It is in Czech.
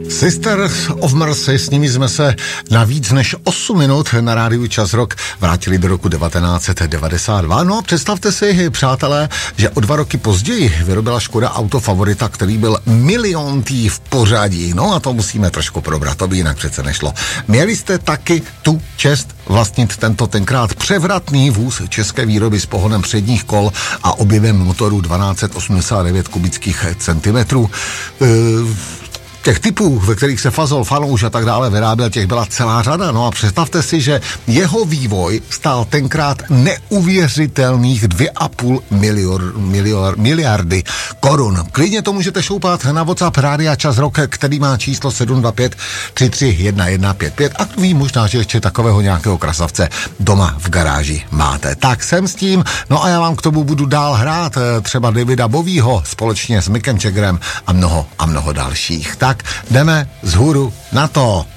Sisters of Mercy, s nimi jsme se na víc než 8 minut na rádiu Čas Rock vrátili do roku 1992. No a představte si, přátelé, že o 2 roky později vyrobila Škoda auto Favorita, který byl miliontý v pořadí. No a to musíme trošku probrat, to by jinak přece nešlo. Měli jste taky tu čest vlastnit tento tenkrát převratný vůz české výroby s pohonem předních kol a objevem motoru 1289 kubických centimetrů. Těch typů, ve kterých se Fazol, Fanouš a tak dále vyráběl, těch byla celá řada. No a představte si, že jeho vývoj stál tenkrát neuvěřitelných 2,5 miliardy korun. Klidně to můžete šoupat na WhatsApp Rádia Čas Rock, který má číslo 725 33 1155 a kdo ví, možná, že ještě takového nějakého krasavce doma v garáži máte. Tak jsem s tím, no a já vám k tomu budu dál hrát třeba Davida Bowieho společně s Mickem Jaggerem a mnoho dalších. Tak jdeme vzhůru na to.